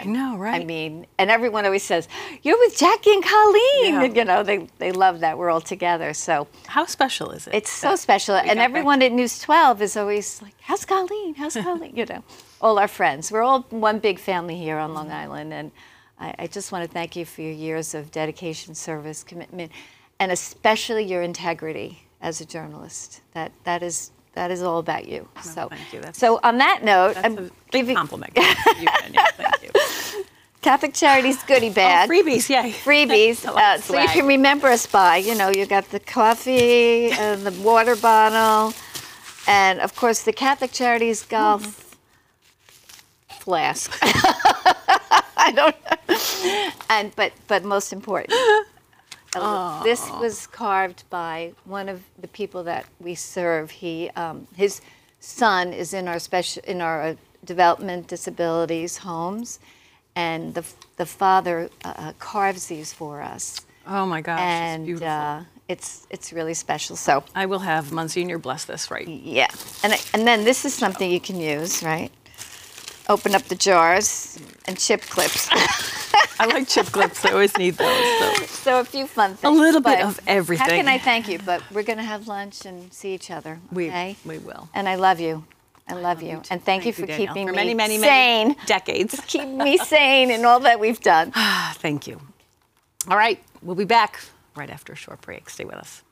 I know, right? I mean, and everyone always says, "You're with Jackie and Colleen." Yeah. You know, they love that we're all together. So how special is it? it's so special, and everyone at News 12 is always like, "How's Colleen? How's Colleen?" You know, all our friends. We're all one big family here on Long Island, and I just want to thank you for your years of dedication, service, commitment, and especially your integrity as a journalist. That is all about you. No, so thank you. So on that note, That's I'm a big giving compliment. You, Kenya. Thank you. Catholic Charities goodie bag. Freebies, yay. Freebies, so you can remember us by. You know, you got the coffee, and the water bottle, and of course the Catholic Charities golf flask. I don't know. And but most important, this was carved by one of the people that we serve. His son is in our development disabilities homes, and the father carves these for us. Oh my gosh, And it's beautiful. it's really special. So I will have Monsignor bless this, right? yeah, and then this is something you can use, right? Open up the jars and chip clips. I like chip clips. I always need those. So a few fun things. A little bit but of everything. How can I thank you? But we're going to have lunch and see each other, okay? We will. And I love you. I love you. too. And thank you for Danielle, keeping for me many sane. decades. Keep me sane in all that we've done. Thank you. All right, we'll be back right after a short break. Stay with us.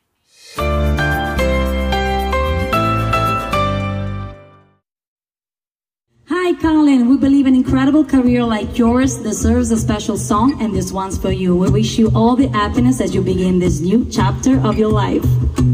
Hi, Colin. We believe an incredible career like yours deserves a special song, and this one's for you. We wish you all the happiness as you begin this new chapter of your life.